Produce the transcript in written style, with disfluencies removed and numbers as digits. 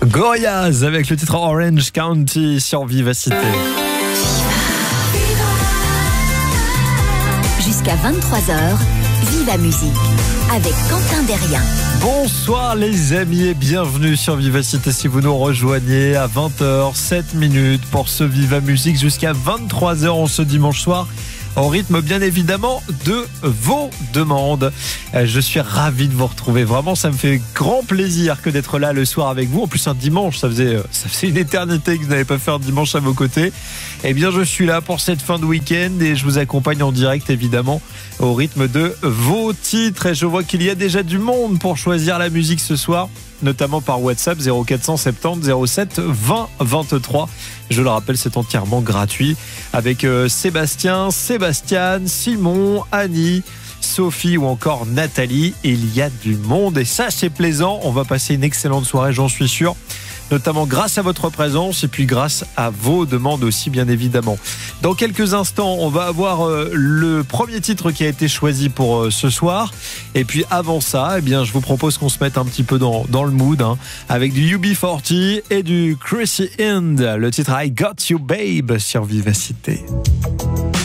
Gorillaz avec le titre Orange County sur Vivacité. Jusqu'à 23h, Viva Musique avec Quentin Derrien. Bonsoir les amis et bienvenue sur Vivacité si vous nous rejoignez à 20h07 pour ce Viva Musique jusqu'à 23h en ce dimanche soir. Au rythme bien évidemment de vos demandes. Je suis ravi de vous retrouver. Vraiment, ça me fait grand plaisir que d'être là le soir avec vous. En plus, un dimanche, ça faisait une éternité que vous n'avez pas fait un dimanche à vos côtés. Eh bien, je suis là pour cette fin de week-end et je vous accompagne en direct évidemment au rythme de vos titres. Et je vois qu'il y a déjà du monde pour choisir la musique ce soir, notamment par WhatsApp 0470 07 20 23. Je le rappelle, c'est entièrement gratuit avec Sébastien, Sébastiane, Simon, Annie, Sophie ou encore Nathalie. Il y a du monde et ça c'est plaisant. On va passer une excellente soirée, j'en suis sûr. Notamment grâce à votre présence et puis grâce à vos demandes aussi bien évidemment. Dans quelques instants, on va avoir le premier titre qui a été choisi pour ce soir. Et puis avant ça, eh bien, je vous propose qu'on se mette un petit peu dans le mood avec du UB40 et du Chrissy Hind. Le titre I Got You Babe sur Vivacité.